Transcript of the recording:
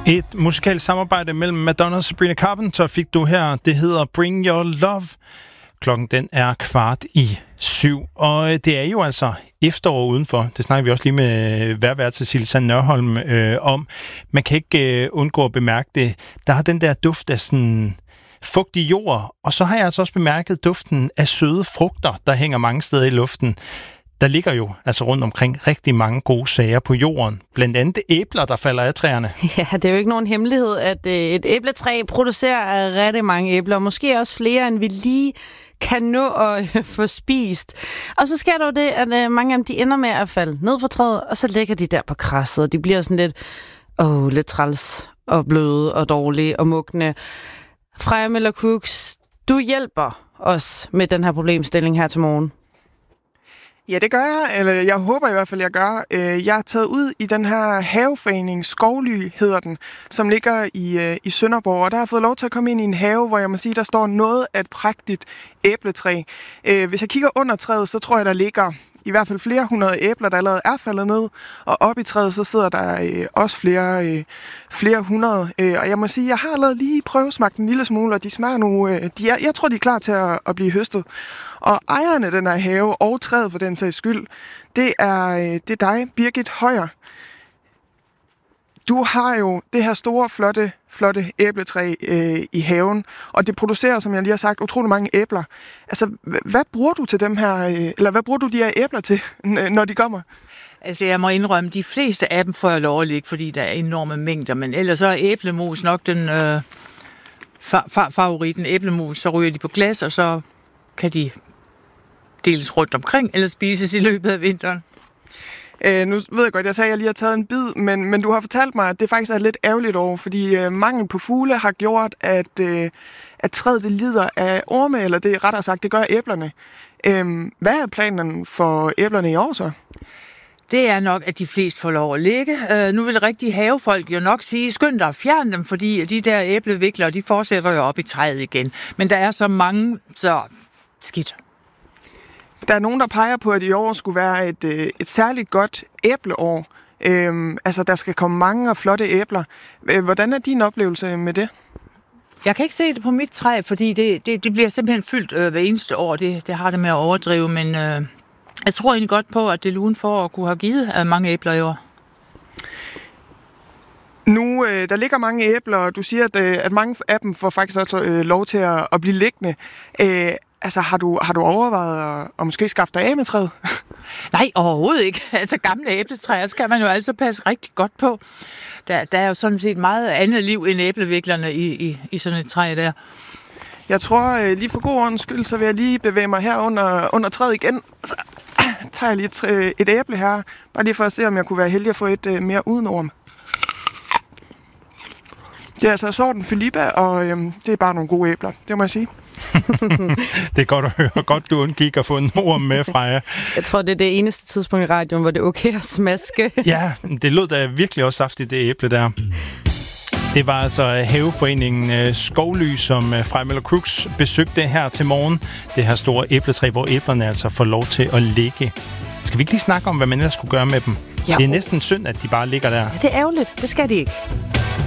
Et musikalsk samarbejde mellem Madonna og Sabrina Carpenter fik du her. Det hedder Bring Your Love. Klokken den er 6:15. Og det er jo altså efterår udenfor. Det snakker vi også lige med værvært Cecilie Sand Nørholm om. Man kan ikke undgå at bemærke det. Der har den der duft af sådan fugtig jord. Og så har jeg altså også bemærket duften af søde frugter, der hænger mange steder i luften. Der ligger jo altså rundt omkring rigtig mange gode sager på jorden. Blandt andet æbler, der falder af træerne. Ja, det er jo ikke nogen hemmelighed, at et æbletræ producerer rigtig mange æbler. Måske også flere, end vi lige kan nå at få spist. Og så sker der jo det, at mange af dem de ender med at falde ned fra træet, og så ligger de der på græsset, og de bliver sådan lidt træls og bløde og dårlige og mugne. Freja Møller Cooks, du hjælper os med den her problemstilling her til morgen. Ja, det gør jeg, eller jeg håber i hvert fald, jeg gør. Jeg er taget ud i den her haveforening, Skovly hedder den, som ligger i Sønderborg, og der har jeg fået lov til at komme ind i en have, hvor jeg må sige, der står noget af et prægtigt æbletræ. Hvis jeg kigger under træet, så tror jeg, der ligger i hvert fald flere hundrede æbler, der allerede er faldet ned, og oppe i træet, så sidder der også flere hundrede. Og jeg må sige, jeg har allerede lige prøvesmagt en lille smule, og de smager nu, jeg tror, de er klar til at blive høstet. Og ejeren af den her have, og træet for den sags skyld, det er dig, Birgit Højer. Du har jo det her store, flotte æbletræ i haven, og det producerer, som jeg lige har sagt, utrolig mange æbler. Altså, hvad bruger du til dem her, eller hvad bruger du de her æbler til, når de kommer? Altså, jeg må indrømme, de fleste af dem får jeg lov at lægge, fordi der er enorme mængder, men ellers så er æblemus nok den favoritten. Æblemus, så ryger de på glas, og så kan de deles rundt omkring, eller spises i løbet af vinteren. Nu ved jeg godt, jeg sagde, at jeg lige har taget en bid, men du har fortalt mig, at det faktisk er lidt ærgerligt over, fordi mangel på fugle har gjort, at træet det lider af orme, eller det rettere sagt, det gør æblerne. Hvad er planen for æblerne i år så? Det er nok, at de fleste får lov at ligge. Nu vil rigtige havefolk jo nok sige, skynd dig at fjerne dem, fordi de der æblevikler, de fortsætter jo op i træet igen. Men der er så mange, så skidt. Der er nogen, der peger på, at i år skulle være et særligt godt æbleår. Altså, der skal komme mange og flotte æbler. Hvordan er din oplevelse med det? Jeg kan ikke se det på mit træ, fordi det bliver simpelthen fyldt hver eneste år. Det har det med at overdrive, men jeg tror egentlig godt på, at det lunen for at kunne have givet mange æbler i år. Nu, der ligger mange æbler, og du siger, at mange af dem får faktisk også lov til at blive liggende. Altså, har du overvejet at måske skaffe dig af med træet? Nej, overhovedet ikke. Altså, gamle æbletræer skal man jo altså passe rigtig godt på. Der er jo sådan set meget andet liv end æbleviklerne i sådan et træ der. Jeg tror, lige for god ordens skyld, så vil jeg lige bevæge mig her under træet igen. Så tager jeg lige et æble her, bare lige for at se, om jeg kunne være heldig at få et mere udenorm. Det er altså sorten Filippa, og det er bare nogle gode æbler, det må jeg sige. Det er godt at høre. Godt, du undgik at få en orm med, Freja. Jeg tror, det er det eneste tidspunkt i radioen, hvor det er okay at smaske. Ja, det lød da virkelig også saftigt, det æble der. Det var altså haveforeningen Skovly, som Freja Møller Cooks besøgte her til morgen. Det her store æbletræ, hvor æblerne altså får lov til at ligge. Skal vi ikke lige snakke om, hvad man ellers skulle gøre med dem? Jo. Det er næsten synd, at de bare ligger der. Ja, det er ærgerligt. Det skal de ikke.